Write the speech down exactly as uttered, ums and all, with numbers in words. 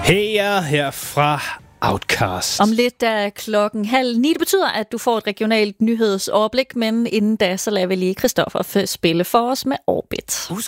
Hey, jeg er her fra Outcast. Om lidt er klokken halv ni. Det betyder, at du får et regionalt nyhedsoverblik, men inden da, så lader vi lige Christoffer spille for os med Orbit.